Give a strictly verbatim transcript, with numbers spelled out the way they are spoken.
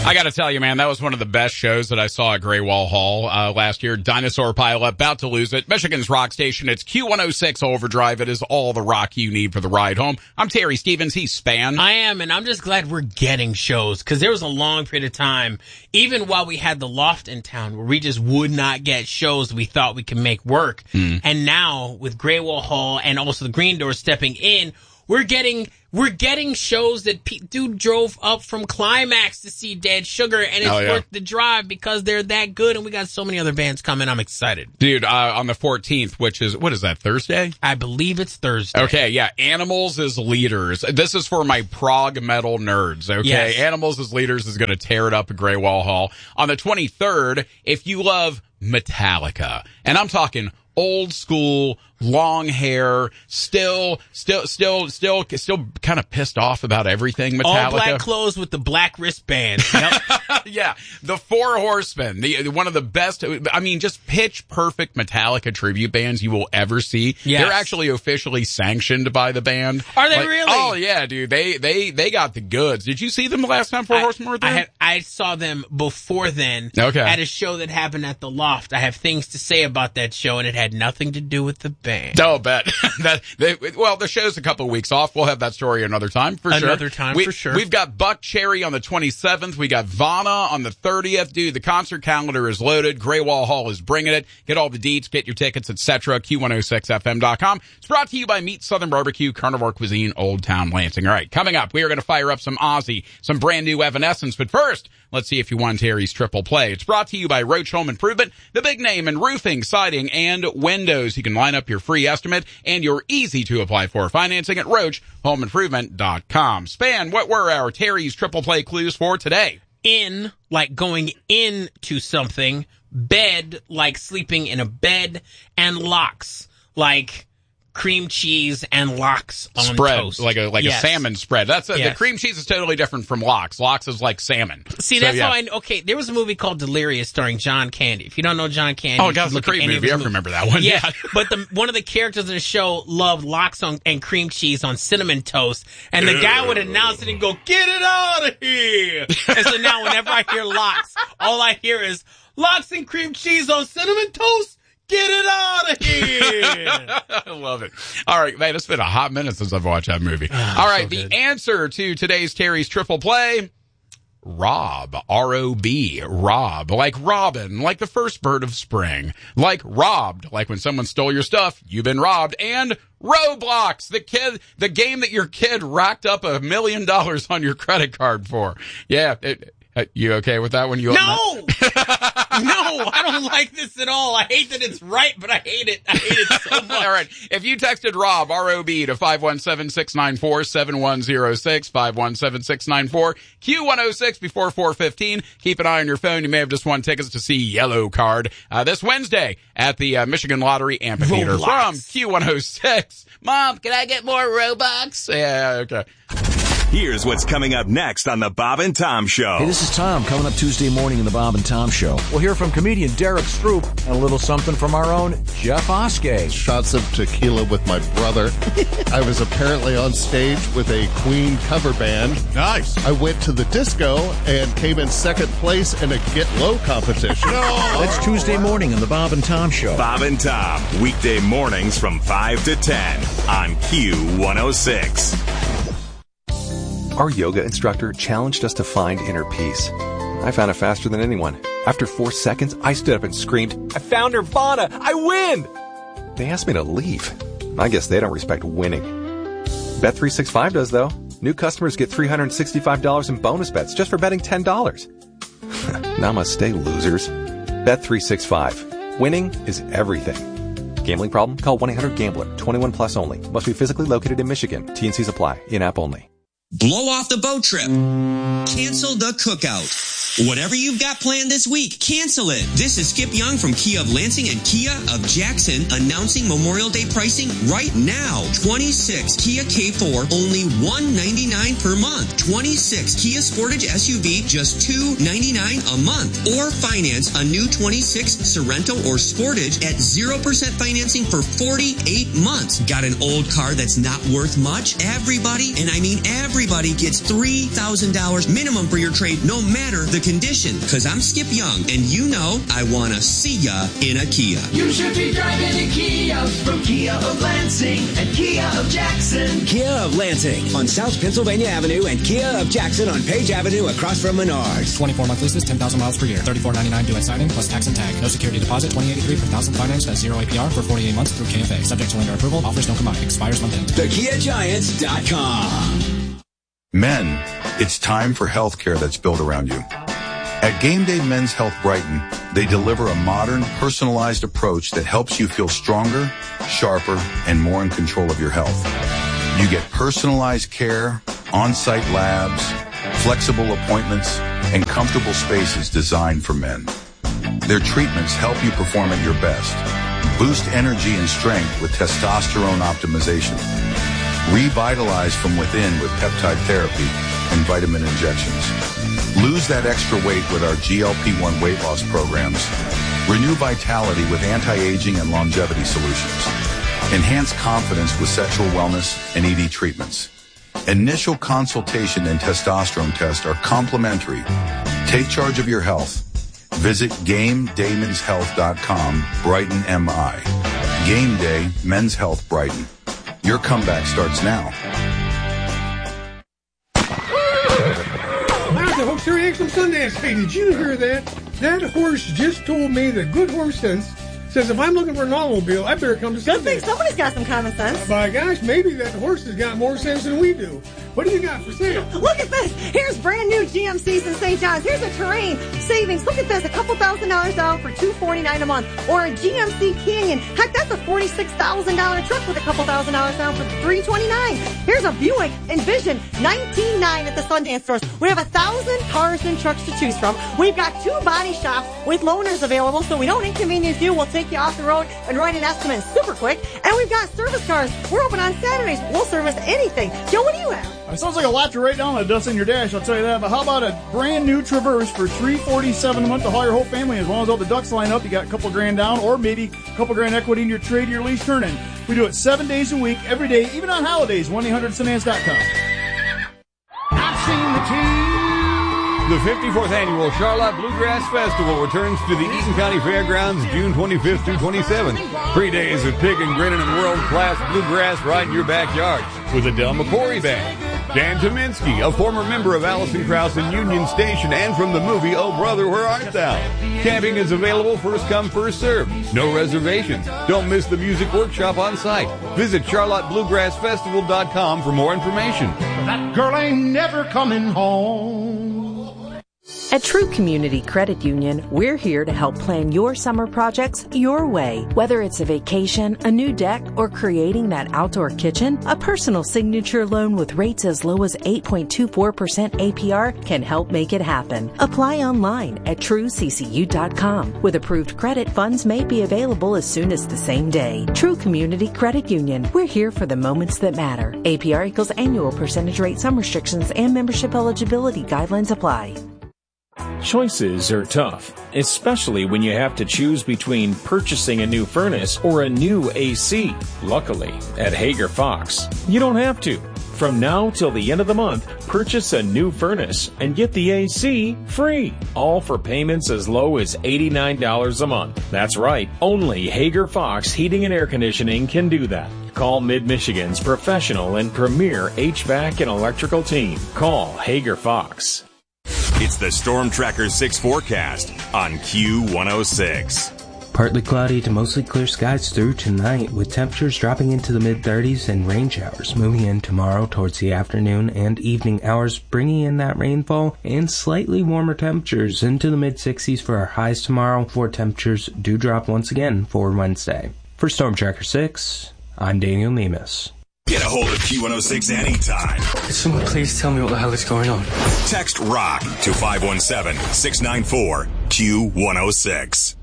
I got to tell you, man, that was one of the best shows that I saw at Great Wall Hall uh, last year. Dinosaur Pileup, about to lose it. Michigan's rock station. It's Q one oh six Overdrive. It is all the rock you need for the ride home. I'm Terry Stevens. He's Span. I am, and I'm just glad we're getting shows, because there was a long period of time, even while we had the Loft in town, where we just would not get shows we thought we could make work. Mm. And now, with Great Wall Hall and also the Green Door stepping in, we're getting we're getting shows that pe- dude drove up from Climax to see Dead Sugar, and it's oh, yeah. worth the drive because they're that good, and we got so many other bands coming. I'm excited. Dude, uh, on the fourteenth, which is, what is that, Thursday? I believe it's Thursday. Okay, yeah, Animals as Leaders. This is for my prog metal nerds, okay? Yes. Animals as Leaders is going to tear it up at Great Wall Hall. On the twenty-third, if you love Metallica, and I'm talking old school, long hair, still, still, still, still, still kind of pissed off about everything Metallica. All black clothes with the black wristbands. Yep. Yeah. The Four Horsemen, the, one of the best, I mean, just pitch perfect Metallica tribute bands you will ever see. Yes. They're actually officially sanctioned by the band. Are they like, really? Oh yeah, dude. They, they, they got the goods. Did you see them the last time Four I, Horsemen were there? I, have, I saw them before then. Okay. At a show that happened at the Loft. I have things to say about that show, and it had nothing to do with the band. Oh, bet. that, they, well, the show's a couple of weeks off. We'll have that story another time, for another sure. Another time, we, for sure. We've got Buck Cherry on the twenty-seventh. We got Vana on the thirtieth. Dude, the concert calendar is loaded. Great Wall Hall is bringing it. Get all the deets, get your tickets, et cetera. Q one oh six F M dot com. It's brought to you by Meat Southern Barbecue, Carnivore Cuisine, Old Town Lansing. All right, coming up, we are going to fire up some Ozzy, some brand new Evanescence. But first, let's see if you won Terry's triple play. It's brought to you by Roach Home Improvement, the big name in roofing, siding, and windows. You can line up your free estimate and your easy to apply for financing at roach home improvement dot com. Span, what were our Terry's triple play clues for today? In, like going into something, bed, like sleeping in a bed, and lox, like cream cheese and lox on spread, toast. like a like yes. a salmon spread. That's a, yes. The cream cheese is totally different from lox. Lox is like salmon. See, so, that's yeah. how I. Okay, there was a movie called Delirious starring John Candy. If you don't know John Candy, oh, God, it's a great movie. I remember that one. Yeah, yeah. But the one of the characters in the show loved lox on, and cream cheese on cinnamon toast, and the guy would announce it and go, "Get it out of here!" And so now, whenever I hear lox, all I hear is lox and cream cheese on cinnamon toast. Get it out of here! I love it. All right, man, it's been a hot minute since I've watched that movie. Oh, All right, so the good. answer to today's Terry's triple play, Rob, R O B, Rob, like Robin, like the first bird of spring, like robbed, like when someone stole your stuff, you've been robbed, and Roblox, the kid, the game that your kid racked up a million dollars on your credit card for. Yeah, it, you okay with that one? You no! No, I don't like this at all. I hate that it's right, but I hate it. I hate it so much. All right. If you texted Rob, R O B, to five one seven, six nine four, seven one zero six, five one seven, six nine four, Q one oh six before four fifteen, keep an eye on your phone. You may have just won tickets to see Yellow Card uh, this Wednesday at the uh, Michigan Lottery Amphitheater. Roblox. From Q one oh six. Mom, can I get more Robux? Yeah, okay. Here's what's coming up next on the Bob and Tom Show. Hey, this is Tom coming up Tuesday morning in the Bob and Tom Show. We'll hear from comedian Derek Stroop and a little something from our own Jeff Oskey. Shots of tequila with my brother. I was apparently on stage with a Queen cover band. Nice. I went to the disco and came in second place in a Get Low competition. No. That's Tuesday morning in the Bob and Tom Show. Bob and Tom, weekday mornings from five to ten on Q one oh six. Our yoga instructor challenged us to find inner peace. I found it faster than anyone. After four seconds, I stood up and screamed, "I found Nirvana! I win!" They asked me to leave. I guess they don't respect winning. Bet three sixty-five does, though. New customers get three hundred sixty-five dollars in bonus bets just for betting ten dollars. Namaste, losers. Bet three sixty-five. Winning is everything. Gambling problem? Call one eight hundred gambler. twenty-one plus only. Must be physically located in Michigan. T and C's apply. In-app only. Blow off the boat trip. Cancel the cookout. Whatever you've got planned this week, cancel it. This is Skip Young from Kia of Lansing and Kia of Jackson announcing Memorial Day pricing right now. twenty-six Kia K four, only one hundred ninety-nine dollars per month. twenty-six Kia Sportage S U V, just two hundred ninety-nine dollars a month. Or finance a new twenty-six Sorento or Sportage at zero percent financing for forty-eight months. Got an old car that's not worth much? Everybody, and I mean everybody, everybody gets three thousand dollars minimum for your trade, no matter the condition. Because I'm Skip Young, and you know I want to see ya in a Kia. You should be driving a Kia from Kia of Lansing and Kia of Jackson. Kia of Lansing on South Pennsylvania Avenue and Kia of Jackson on Page Avenue across from Menards. twenty-four month leases, ten thousand miles per year. thirty-four ninety-nine due at signing plus tax and tag. No security deposit, twenty eighty-three per thousand financed at zero A P R for forty-eight months through K F A. Subject to lender approval. Offers don't combine. Expires month end. the kia giants dot com. Men, it's time for healthcare that's built around you. At Game Day Men's Health Brighton, they deliver a modern, personalized approach that helps you feel stronger, sharper, and more in control of your health. You get personalized care, on-site labs, flexible appointments, and comfortable spaces designed for men. Their treatments help you perform at your best. Boost energy and strength with testosterone optimization. Revitalize from within with peptide therapy and vitamin injections. Lose that extra weight with our G L P one weight loss programs. Renew vitality with anti-aging and longevity solutions. Enhance confidence with sexual wellness and E D treatments. Initial consultation and testosterone test are complimentary. Take charge of your health. Visit game day mens health dot com, Brighton M I. Game Day Men's Health Brighton. Your comeback starts now. There's a horse here at Sundance. Hey, did you hear that? That horse just told me that Good Horse Sense says if I'm looking for an automobile, I better come to Sundance. Good thing somebody's got some common sense. Uh, by gosh, maybe that horse has got more sense than we do. What do you got for sale? Look at this. Here's brand new G M Cs in Saint John's. Here's a Terrain savings. Look at this. A couple thousand dollars down for two hundred forty-nine dollars a month. Or a G M C Canyon. Heck, that's a forty-six thousand dollars truck with a couple thousand dollars down for three hundred twenty-nine dollars. Here's a Buick Envision nineteen nine at the Sundance stores. We have a thousand cars and trucks to choose from. We've got two body shops with loaners available, so we don't inconvenience you. We'll take you off the road and write an estimate super quick. And we've got service cars. We're open on Saturdays. We'll service anything. Joe, what do you have? It sounds like a lot to write down on a dust in your dash, I'll tell you that. But how about a brand new Traverse for three hundred forty-seven dollars a month to haul your whole family? As long as all the ducks line up, you got a couple grand down, or maybe a couple grand equity in your trade, your lease turn in. We do it seven days a week, every day, even on holidays. one eight hundred Sundance dot com. I've seen the team. The fifty-fourth Annual Charlotte Bluegrass Festival returns to the Eaton County Fairgrounds June twenty-fifth through twenty-seventh. Three days of picking, grinning, and world-class bluegrass right in your backyard with the Del McCoury Band. Dan Tominski, a former member of Alison Krauss and Union Station and from the movie Oh Brother, Where Art Thou? Camping is available first come, first served. No reservations. Don't miss the music workshop on site. Visit charlotte bluegrass festival dot com for more information. That girl ain't never coming home. At True Community Credit Union, we're here to help plan your summer projects your way. Whether it's a vacation, a new deck, or creating that outdoor kitchen, a personal signature loan with rates as low as eight point two four percent A P R can help make it happen. Apply online at true c c u dot com. With approved credit, funds may be available as soon as the same day. True Community Credit Union, we're here for the moments that matter. A P R equals annual percentage rate. Some restrictions and membership eligibility guidelines apply. Choices are tough, especially when you have to choose between purchasing a new furnace or a new A C. Luckily, at Hager Fox, you don't have to. From now till the end of the month, purchase a new furnace and get the A C free. All for payments as low as eighty-nine dollars a month. That's right, only Hager Fox Heating and Air Conditioning can do that. Call Mid-Michigan's professional and premier H V A C and electrical team. Call Hager Fox. It's the Storm Tracker six forecast on Q one oh six. Partly cloudy to mostly clear skies through tonight, with temperatures dropping into the mid-thirties and rain showers moving in tomorrow towards the afternoon and evening hours, bringing in that rainfall and slightly warmer temperatures into the mid-sixties for our highs tomorrow, before temperatures do drop once again for Wednesday. For Storm Tracker six, I'm Daniel Nemus. Get a hold of Q one oh six anytime. Could someone please tell me what the hell is going on? Text ROCK to five one seven, six nine four, Q one oh six.